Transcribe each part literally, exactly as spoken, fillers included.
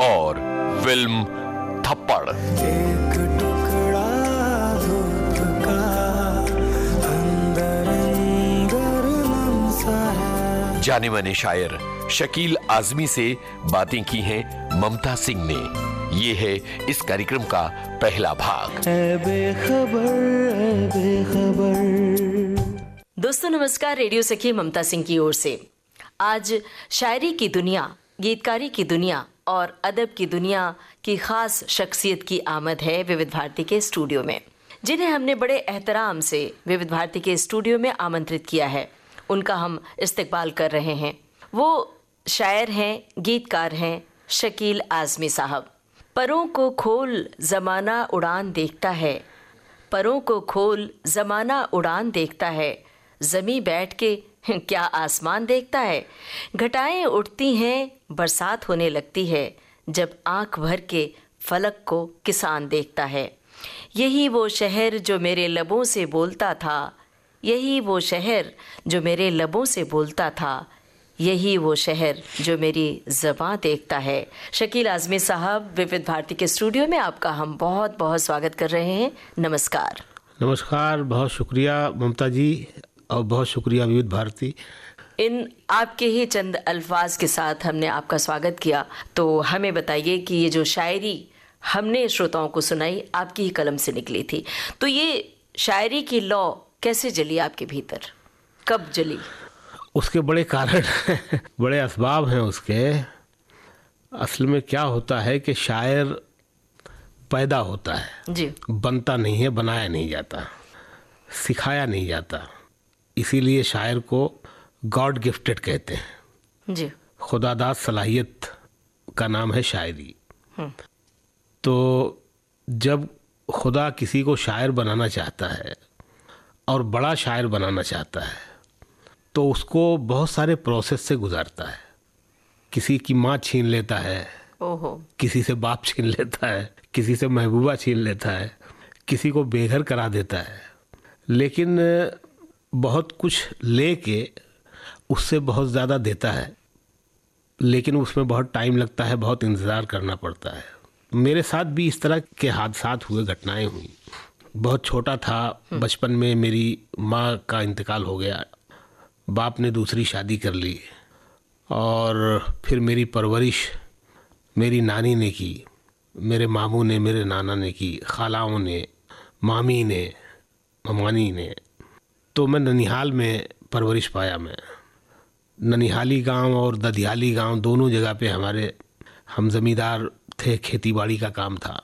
और फिल्म थप्पड़। एक टुकड़ा धूप का अंदर अंदर लम्सा है। जाने माने शायर शकील आजमी से बातें की हैं ममता सिंह ने। ये है इस कार्यक्रम का पहला भाग। ऐ बेखबर, ऐ बेखबर। दोस्तों नमस्कार, रेडियो सखी ममता सिंह की ओर से आज शायरी की दुनिया, गीतकारी की दुनिया और अदब की दुनिया की खास शख्सियत की आमद है विविध भारती के स्टूडियो में, जिन्हें हमने बड़े एहतराम से विविध भारती के स्टूडियो में आमंत्रित किया है। उनका हम इस्तकबाल कर रहे हैं। वो शायर हैं, गीतकार हैं, शकील आजमी साहब। परों को खोल ज़माना उड़ान देखता है, परों को खोल ज़माना उड़ान देखता है, ज़मी बैठ के क्या आसमान देखता है। घटाएं उठती हैं, बरसात होने लगती है, जब आंख भर के फलक को किसान देखता है। यही वो शहर जो मेरे लबों से बोलता था, यही वो शहर जो मेरे लबों से बोलता था, यही वो शहर जो मेरी ज़बां देखता है। शकील आजमी साहब, विविध भारती के स्टूडियो में आपका हम बहुत बहुत स्वागत कर रहे हैं। नमस्कार। नमस्कार, बहुत शुक्रिया ममता जी और बहुत शुक्रिया विविध भारती। इन आपके ही चंद अल्फाज के साथ हमने आपका स्वागत किया, तो हमें बताइए कि ये जो शायरी हमने श्रोताओं को सुनाई आपकी ही कलम से निकली थी, तो ये शायरी की लौ कैसे जली आपके भीतर, कब जली? उसके बड़े कारण बड़े असबाब हैं उसके। असल में क्या होता है कि शायर पैदा होता है जी, बनता नहीं है, बनाया नहीं जाता, सिखाया नहीं जाता। इसीलिए शायर को गॉड गिफ्टेड कहते हैं जी। खुदादाद सलाहियत का नाम है शायरी। तो जब खुदा किसी को शायर बनाना चाहता है और बड़ा शायर बनाना चाहता है तो उसको बहुत सारे प्रोसेस से गुजारता है। किसी की माँ छीन लेता है, ओहो, किसी से बाप छीन लेता है, किसी से महबूबा छीन लेता है, किसी को बेघर करा देता है। लेकिन बहुत कुछ लेके उससे बहुत ज़्यादा देता है, लेकिन उसमें बहुत टाइम लगता है, बहुत इंतज़ार करना पड़ता है। मेरे साथ भी इस तरह के हादसात हुए, घटनाएं हुई। बहुत छोटा था, बचपन में मेरी माँ का इंतकाल हो गया, बाप ने दूसरी शादी कर ली और फिर मेरी परवरिश मेरी नानी ने की, मेरे मामू ने, मेरे नाना ने की, खालाओं ने, मामी ने, ममानी ने। तो मैं ननिहाल में परवरिश पाया। मैं ननिहाली गांव और ददियाली गांव दोनों जगह पे हमारे हम ज़मींदार थे, खेती बाड़ी का काम था।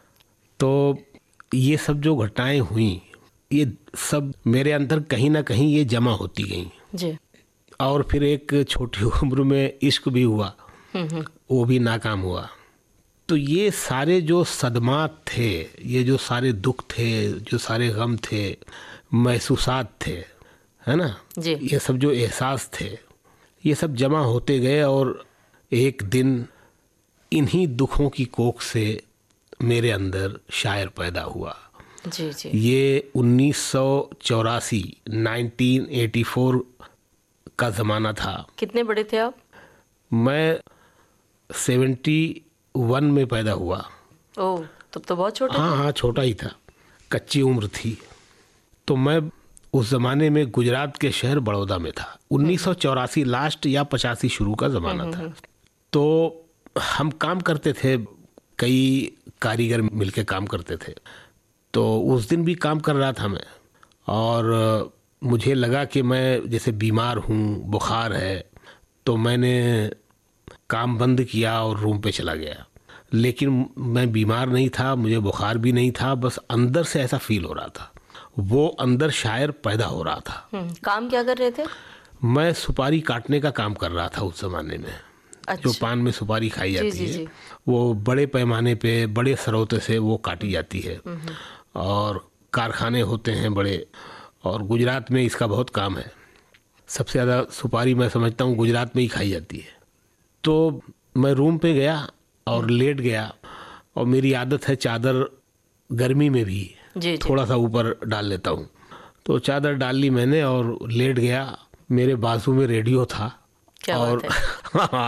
तो ये सब जो घटनाएं हुई, ये सब मेरे अंदर कहीं ना कहीं ये जमा होती गई जी। और फिर एक छोटी उम्र में इश्क भी हुआ, वो भी नाकाम हुआ। तो ये सारे जो सदमात थे, ये जो सारे दुख थे, जो सारे गम थे, महसूसात थे, है ना जी। ये सब जो एहसास थे, ये सब जमा होते गए और एक दिन इन्हीं दुखों की कोख से मेरे अंदर शायर पैदा हुआ। जी जी। ये उन्नीस सौ चौरासी नाइनटीन एटी फोर का ज़माना था। कितने बड़े थे आप? मैं सेवेंटी वन में पैदा हुआ। ओह, तब तो बहुत छोटे हाँ हाँ छोटा ही था, कच्ची उम्र थी। तो मैं उस ज़माने में गुजरात के शहर बड़ौदा में था। उन्नीस सौ चौरासी लास्ट या पचासी शुरू का ज़माना था। तो हम काम करते थे, कई कारीगर मिलके काम करते थे। तो उस दिन भी काम कर रहा था मैं, और मुझे लगा कि मैं जैसे बीमार हूँ, बुखार है, तो मैंने काम बंद किया और रूम पे चला गया। लेकिन मैं बीमार नहीं था, मुझे बुखार भी नहीं था, बस अंदर से ऐसा फील हो रहा था, वो अंदर शायर पैदा हो रहा था। काम क्या कर रहे थे? मैं सुपारी काटने का काम कर रहा था उस ज़माने में। अच्छा। जो पान में सुपारी खाई जाती जी, जी, है, जी। वो बड़े पैमाने पे, बड़े सरौते से वो काटी जाती है, और कारखाने होते हैं बड़े, और गुजरात में इसका बहुत काम है। सबसे ज़्यादा सुपारी मैं समझता हूँ गुजरात में ही खाई जाती है। तो मैं रूम पे गया और लेट गया, और मेरी आदत है चादर गर्मी में भी जी, जी। थोड़ा सा ऊपर डाल लेता हूँ। तो चादर डाल ली मैंने और लेट गया। मेरे बाजू में रेडियो था। क्या और बात है?